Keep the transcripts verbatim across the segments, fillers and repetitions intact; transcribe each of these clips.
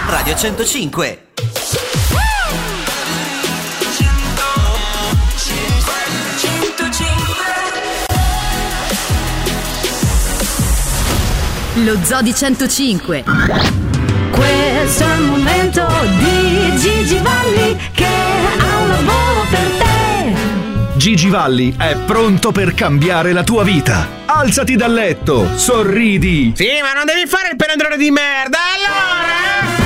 Radio centocinque. Lo Zoo di centocinque. Questo è il momento di Gigi Valli che ha un lavoro per te. Gigi Valli è pronto per cambiare la tua vita. Alzati dal letto, sorridi. Sì, ma non devi fare il penandrone di merda, allora!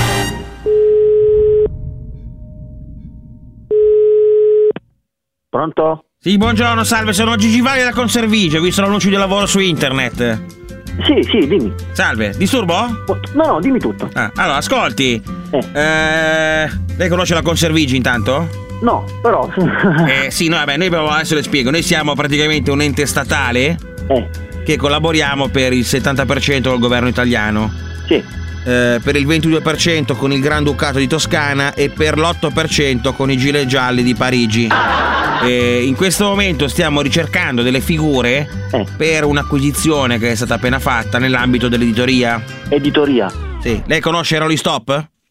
Pronto? Sì, buongiorno, salve, sono Gigi Valli da Conservigio, ho visto l'annuncio di lavoro su internet. Sì, sì, dimmi. Salve, disturbo? No, no, dimmi tutto. Ah, allora, ascolti. Eh. Eh, lei conosce la Conservigio intanto? No, però. Eh sì, no, vabbè, noi abbiamo, adesso le spiego, noi siamo praticamente un ente statale Eh. che collaboriamo per il settanta per cento col governo italiano. Sì. Eh, per il ventidue per cento con il Granducato di Toscana e per l'otto per cento con i Gilet Gialli di Parigi. Eh, in questo momento stiamo ricercando delle figure Eh. per un'acquisizione che è stata appena fatta nell'ambito dell'editoria. Editoria. Sì. Lei conosce Rolling Stop?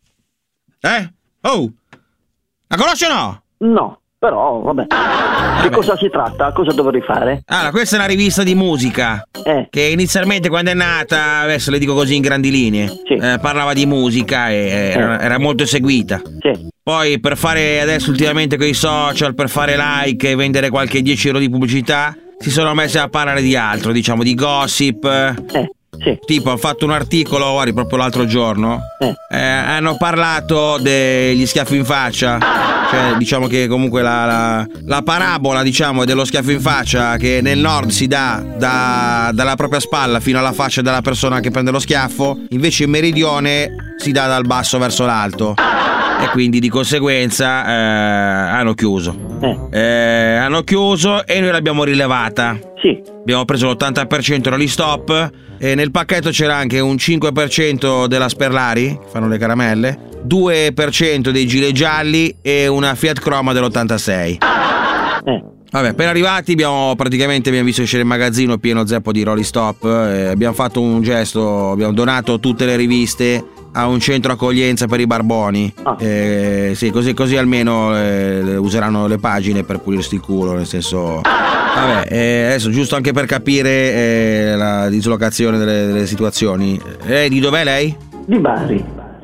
Eh? Oh! La conosce o no? No, però, vabbè. Che cosa si tratta? Cosa dovrei fare? Allora, questa è una rivista di musica. Eh. Che inizialmente quando è nata, adesso le dico così in grandi linee, Sì. eh, parlava di musica e eh, era, era molto seguita. Sì. Poi per fare adesso ultimamente con i social, per fare like e vendere qualche dieci euro di pubblicità, si sono messi a parlare di altro, diciamo di gossip. Eh. Sì. Tipo, hanno fatto un articolo, guardi, proprio l'altro giorno. Eh. Eh, hanno parlato degli schiaffi in faccia. Cioè, diciamo che comunque la, la, la parabola, diciamo, dello schiaffo in faccia che nel nord si dà da, dalla propria spalla fino alla faccia della persona che prende lo schiaffo, invece in meridione si dà dal basso verso l'alto. E quindi di conseguenza eh, hanno chiuso. Eh. Eh, hanno chiuso e noi l'abbiamo rilevata. Sì. Abbiamo preso l'ottanta per cento Rolling Stop e nel pacchetto c'era anche un cinque per cento della Sperlari, che fanno le caramelle, due per cento dei Gilet Gialli e una Fiat Croma dell'ottantasei. Eh. Vabbè, appena arrivati abbiamo praticamente abbiamo visto uscire il magazzino pieno zeppo di Rolling Stop e abbiamo fatto un gesto, abbiamo donato tutte le riviste a un centro accoglienza per i barboni. Ah. Eh, sì, così, così almeno eh, useranno le pagine per pulirsi il culo, nel senso. Vabbè, eh, adesso giusto anche per capire eh, la dislocazione delle, delle situazioni. Lei di dov'è lei? Di Bari.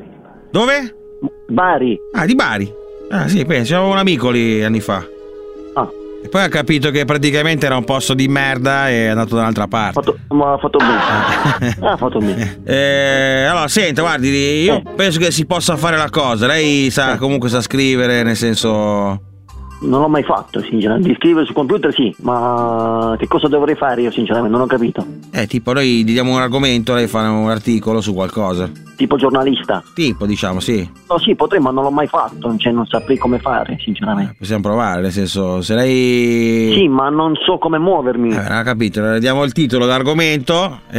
Dove? Bari. Ah, di Bari. Ah sì, penso, avevo un amico lì anni fa. Ah. E poi ha capito che praticamente era un posto di merda e è andato da un'altra parte. Fatto, ma ha fatto bene. Ah, ha fatto bene. Eh, allora, senta, guardi, io Eh. penso che si possa fare la cosa. Lei sa, Eh. comunque sa scrivere, nel senso. Non l'ho mai fatto, sinceramente. Di scrivere sul computer sì, ma che cosa dovrei fare io, sinceramente, non ho capito. Eh, tipo, noi gli diamo un argomento, lei fa un articolo su qualcosa. Tipo giornalista. Tipo, diciamo, sì. Oh sì, potrei, ma non l'ho mai fatto, cioè non saprei come fare, sinceramente. Possiamo provare, nel senso, se lei. Sì, ma non so come muovermi. Eh, ha capito, le diamo il titolo d'argomento e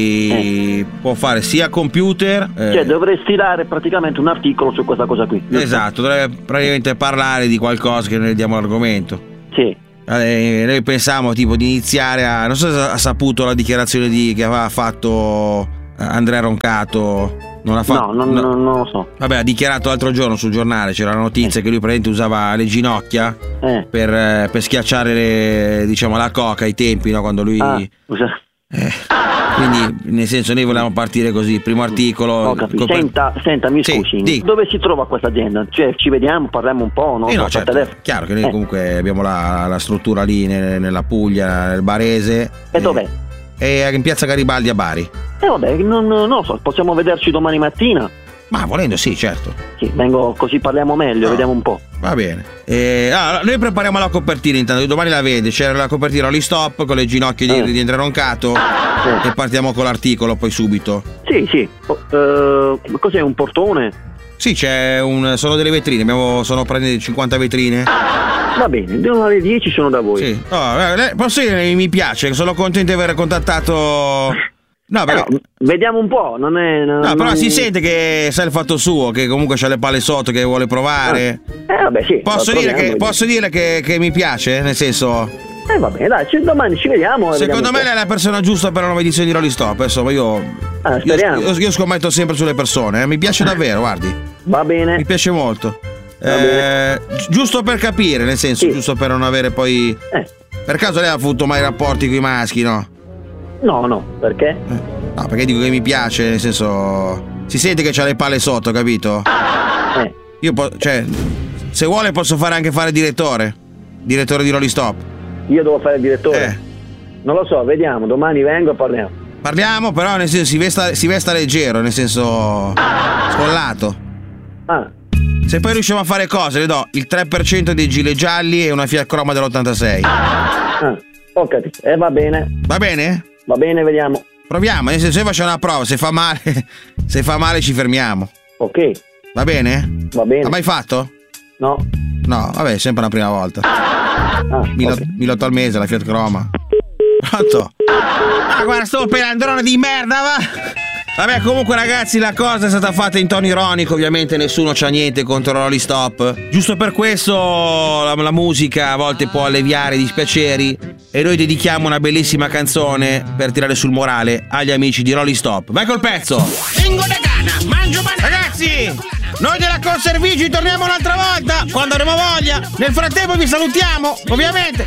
lei Eh. può fare sia computer. eh, Cioè dovresti dare praticamente un articolo su questa cosa qui. giusto? Esatto, dovrebbe praticamente parlare di qualcosa che noi le diamo l'argomento. Sì. Eh, noi pensavamo tipo di iniziare a. Non so se ha saputo la dichiarazione di, che aveva fatto eh, Andrea Roncato. Non ha fatto. No, non, non- non lo so. Vabbè, ha dichiarato l'altro giorno sul giornale, c'era la notizia che lui praticamente usava le ginocchia Eh. per, eh, per schiacciare le, diciamo, la coca ai tempi, no? Quando lui. Ah, scusa. Eh, quindi, nel senso, noi volevamo partire così. Primo articolo. Ho capito. copre- Senta, senta, mi Sì, scusi. di- Dove si trova questa azienda? Cioè, ci vediamo, parliamo un po', no? Eh no, Per certo, telefono. chiaro che noi Eh. comunque abbiamo la, la struttura lì ne- nella Puglia, nel Barese. E dov'è? È in piazza Garibaldi a Bari. Eh vabbè, non, non lo so, possiamo vederci domani mattina? Ma volendo sì, certo. Sì, vengo così parliamo meglio, No. vediamo un po'. Va bene. Eh, allora, noi prepariamo la copertina intanto, domani la vede, c'è la copertina Rolling Stop con le ginocchia di, Eh. di Andrea Roncato Eh. e partiamo con l'articolo poi subito. Sì, sì. Oh, eh, cos'è, un portone? Sì, c'è un. Sono delle vetrine, abbiamo, sono prendete cinquanta vetrine. Va bene, alle dieci sono da voi. Sì. Oh, eh, posso dire che mi piace, sono contento di aver contattato. No, Eh perché. no, vediamo un po', non è... Non, No, però non- si sente che sa il fatto suo, che comunque c'ha le palle sotto, che vuole provare. Eh vabbè, sì. Posso proviamo, dire, che, vediamo. posso dire che, che mi piace, nel senso. Eh vabbè, dai, ci- domani ci vediamo. e Secondo vediamo me un lei è la persona giusta per la nuova edizione di Rolling Stop. Insomma, io Ah, speriamo. Io, io, io scommetto sempre sulle persone, eh. Mi piace davvero, guardi. Va bene. Mi piace molto. Va Eh, gi- giusto per capire, nel senso, Sì. giusto per non avere poi. Eh. Per caso lei ha avuto mai rapporti con i maschi, no? No, no, perché? Eh, No, perché dico che mi piace, nel senso. Si sente che c'ha le palle sotto, capito? Eh. Io po- cioè, se vuole posso fare anche fare direttore. Direttore di Rolling Stop. Io devo fare il direttore? Eh. Non lo so, vediamo, domani vengo e parliamo. Parliamo, però nel senso si vesta, si vesta leggero, nel senso. Scollato. Ah, Se poi riusciamo a fare cose, le do il tre per cento dei gilet gialli e una Fiat Croma dell'ottantasei. ah, ho capito. Eh, va bene, Va bene? va bene, vediamo. Proviamo, nel senso io faccio una prova, se fa male, se fa male ci fermiamo. Ok, Va bene? va bene. Ha mai fatto? No. No, vabbè, sempre la prima volta. Ah, Mille ok. milleotto al mese la Fiat Croma. Pronto? Ah, guarda, sto pelandrone di merda, va! Vabbè, comunque ragazzi, la cosa è stata fatta in tono ironico, ovviamente nessuno c'ha niente contro Rolling Stop. Giusto per questo la, la musica a volte può alleviare i dispiaceri e noi dedichiamo una bellissima canzone per tirare sul morale agli amici di Rolling Stop. Vai col pezzo! Ragazzi, noi della Conservigi torniamo un'altra volta quando avremo voglia. Nel frattempo vi salutiamo, ovviamente.